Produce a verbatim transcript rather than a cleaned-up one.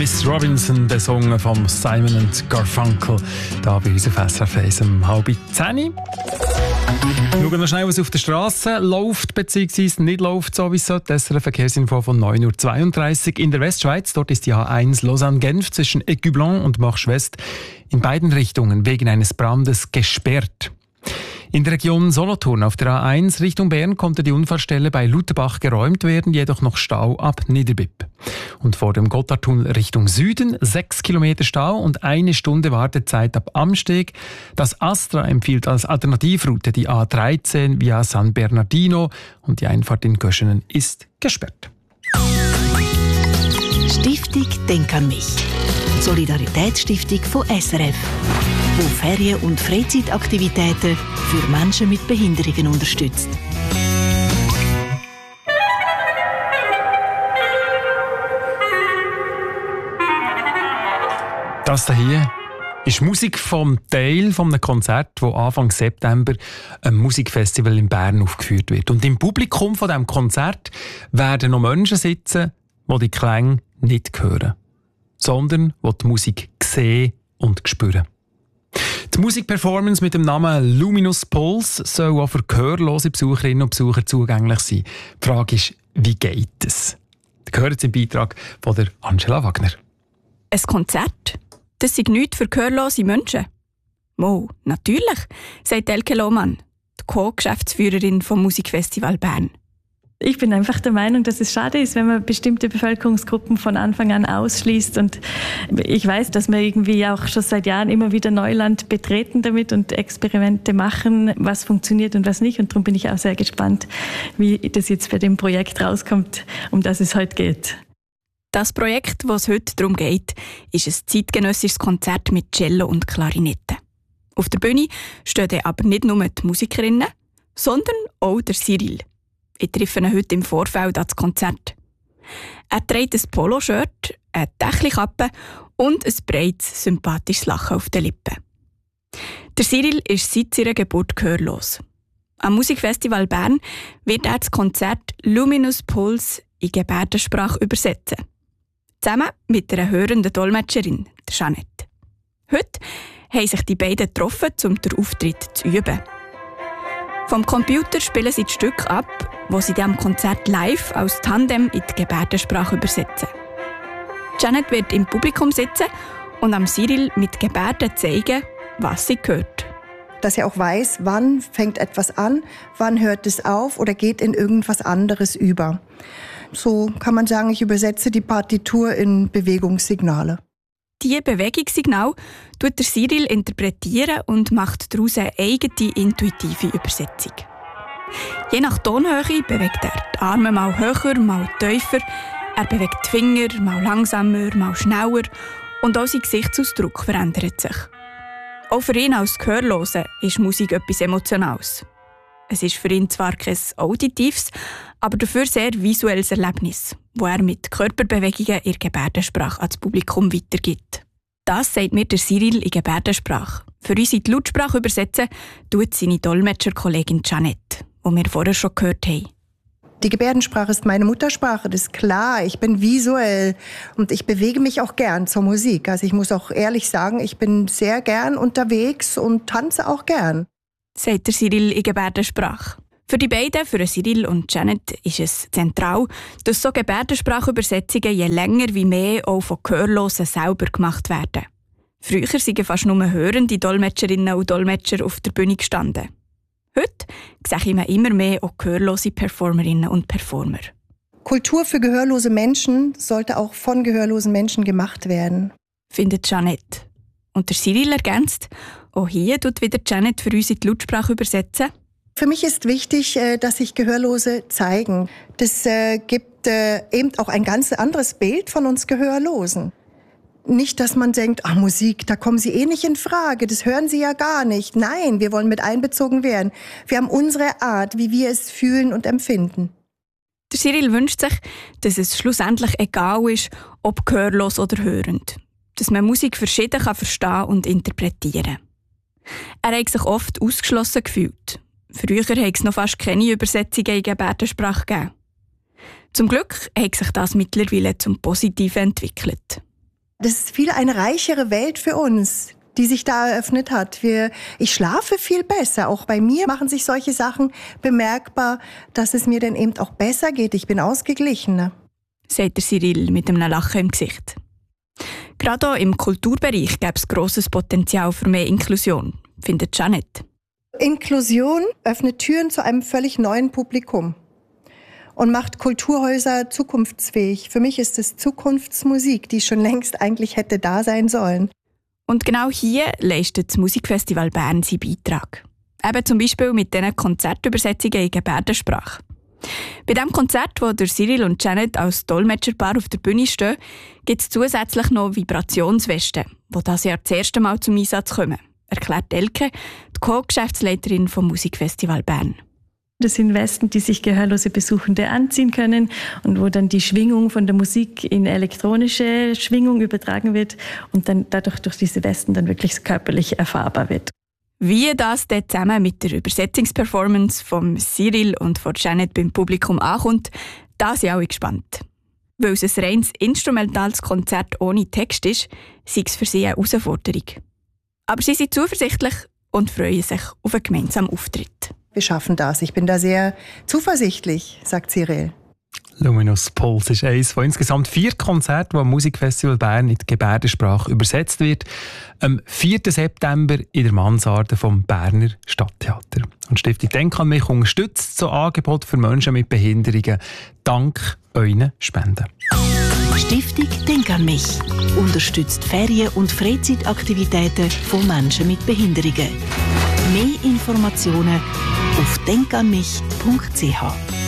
Miss Robinson, besungen von Simon und Garfunkel, da bei uns auf S R F eins um halb zehn. Schauen wir noch schnell, was auf der Straße läuft bzw. nicht läuft, so wie es sollte. Das ist eine Verkehrsinfo von neun Uhr zweiunddreißig. In der Westschweiz, dort ist die A eins Lausanne-Genf zwischen Écublens und Marche-West in beiden Richtungen wegen eines Brandes gesperrt. In der Region Solothurn auf der A eins Richtung Bern konnte die Unfallstelle bei Lutherbach geräumt werden, jedoch noch Stau ab Niederbipp. Und vor dem Gotthardtunnel Richtung Süden sechs Kilometer Stau und eine Stunde Wartezeit ab Amsteg. Das Astra empfiehlt als Alternativroute die A dreizehn via San Bernardino und die Einfahrt in Göschenen ist gesperrt. Stiftung Denk an mich. Solidaritätsstiftung von S R F, wo Ferien- und Freizeitaktivitäten für Menschen mit Behinderungen unterstützt. Das hier ist Musik vom Teil von einem Konzert, das Anfang September ein Musikfestival in Bern aufgeführt wird. Und im Publikum von diesem Konzert werden noch Menschen sitzen, die die Klänge nicht hören, sondern die die Musik sehen und spüren. Die Musikperformance mit dem Namen Luminous Pulse soll auch für gehörlose Besucherinnen und Besucher zugänglich sein. Die Frage ist, wie geht es? Da gehört im Beitrag von der Angela Wagner. Ein Konzert? Das ist nichts für gehörlose Menschen. Mo, natürlich, sagt Elke Lohmann, die Co-Geschäftsführerin vom Musikfestival Bern. Ich bin einfach der Meinung, dass es schade ist, wenn man bestimmte Bevölkerungsgruppen von Anfang an ausschließt. Und ich weiß, dass wir irgendwie auch schon seit Jahren immer wieder Neuland betreten damit und Experimente machen, was funktioniert und was nicht. Und darum bin ich auch sehr gespannt, wie das jetzt bei dem Projekt rauskommt, um das es heute geht. Das Projekt, was es heute darum geht, ist ein zeitgenössisches Konzert mit Cello und Klarinette. Auf der Bühne stehen aber nicht nur die Musikerinnen, sondern auch der Cyril. Ich treffe ihn heute im Vorfeld an das Konzert. Er trägt ein Poloshirt, eine Dächelkappe und ein breites, sympathisches Lachen auf den Lippen. Der Cyril ist seit seiner Geburt gehörlos. Am Musikfestival Bern wird er das Konzert Luminous Pulse in Gebärdensprache übersetzen. Zusammen mit einer hörenden Dolmetscherin, der Jeanette. Heute haben sich die beiden getroffen, um den Auftritt zu üben. Vom Computer spielen sie die Stücke ab, die sie am Konzert live als Tandem in die Gebärdensprache übersetzen. Janet wird im Publikum sitzen und am Cyril mit Gebärden zeigen, was sie hört. Dass er auch weiß, wann fängt etwas an, wann hört es auf oder geht in irgendwas anderes über. So kann man sagen, ich übersetze die Partitur in Bewegungssignale. Diese Bewegungssignale tut der Cyril interpretieren und macht daraus eine eigene intuitive Übersetzung. Je nach Tonhöhe bewegt er die Arme mal höher, mal tiefer. Er bewegt die Finger mal langsamer, mal schneller und auch sein Gesichtsausdruck verändert sich. Auch für ihn als Gehörlosen ist Musik etwas Emotionales. Es ist für ihn zwar kein auditives, aber dafür sehr visuelles Erlebnis, das er mit Körperbewegungen in Gebärdensprache ans Publikum weitergibt. Das sagt mir der Cyril in Gebärdensprache. Für uns in die Lautsprache übersetzen tut seine Dolmetscherkollegin Jeanette, die wir vorher schon gehört haben. Die Gebärdensprache ist meine Muttersprache, das ist klar. Ich bin visuell und ich bewege mich auch gern zur Musik. Also ich muss auch ehrlich sagen, ich bin sehr gern unterwegs und tanze auch gern. Sagt der Cyril in Gebärdensprache. Für die beiden, für Cyril und Janet, ist es zentral, dass so Gebärdensprachübersetzungen je länger wie mehr auch von Gehörlosen selber gemacht werden. Früher sind fast nur hörende Dolmetscherinnen und Dolmetscher auf der Bühne gestanden. Heute sehe ich immer mehr auch gehörlose Performerinnen und Performer. Kultur für gehörlose Menschen sollte auch von gehörlosen Menschen gemacht werden, findet Janet. Und der Cyril ergänzt, auch hier tut wieder Janet für uns in die Lautsprache übersetzen. Für mich ist wichtig, dass sich Gehörlose zeigen. Das gibt eben auch ein ganz anderes Bild von uns Gehörlosen. Nicht, dass man denkt, ach Musik, da kommen sie eh nicht in Frage, das hören sie ja gar nicht. Nein, wir wollen mit einbezogen werden. Wir haben unsere Art, wie wir es fühlen und empfinden. Der Cyril wünscht sich, dass es schlussendlich egal ist, ob gehörlos oder hörend. Dass man Musik verschieden kann verstehen und interpretieren. Er hat sich oft ausgeschlossen gefühlt. Früher hat es noch fast keine Übersetzungen in Gebärdensprache gegeben. Zum Glück hat sich das mittlerweile zum Positiven entwickelt. Das ist viel eine reichere Welt für uns, die sich da eröffnet hat. Wir, ich schlafe viel besser. Auch bei mir machen sich solche Sachen bemerkbar, dass es mir dann eben auch besser geht. Ich bin ausgeglichener. Sagt der Cyril mit einem Lachen im Gesicht. Gerade auch im Kulturbereich gäbe es grosses Potenzial für mehr Inklusion, findet Janet. Inklusion öffnet Türen zu einem völlig neuen Publikum und macht Kulturhäuser zukunftsfähig. Für mich ist es Zukunftsmusik, die schon längst eigentlich hätte da sein sollen. Und genau hier leistet das Musikfestival Bern seinen Beitrag. Eben zum Beispiel mit diesen Konzertübersetzungen in Gebärdensprache. Bei dem Konzert, wo der Cyril und Janet als Dolmetscherpaar auf der Bühne stehen, gibt es zusätzlich noch Vibrationswesten, die dieses Jahr das erste Mal zum Einsatz kommen, erklärt Elke, die Co-Geschäftsleiterin vom Musikfestival Bern. Das sind Westen, die sich gehörlose Besuchende anziehen können und wo dann die Schwingung von der Musik in elektronische Schwingung übertragen wird und dann dadurch durch diese Westen dann wirklich körperlich erfahrbar wird. Wie das dort zusammen mit der Übersetzungsperformance von Cyril und von Janet beim Publikum ankommt, da sind alle gespannt. Weil es ein reines instrumentales Konzert ohne Text ist, sei es für sie eine Herausforderung. Aber sie sind zuversichtlich und freuen sich auf einen gemeinsamen Auftritt. Wir schaffen das. Ich bin da sehr zuversichtlich, sagt Cyril. Luminous Pulse ist eines von insgesamt vier Konzerten, wo am Musikfestival Bern in die Gebärdensprache übersetzt wird. Am vierten September in der Mansarde vom Berner Stadttheater. Und die Stiftung Denk an mich unterstützt so Angebot für Menschen mit Behinderungen dank euren Spenden. Stiftung Denk an mich unterstützt Ferien- und Freizeitaktivitäten von Menschen mit Behinderungen. Mehr Informationen auf denk an mich punkt c h.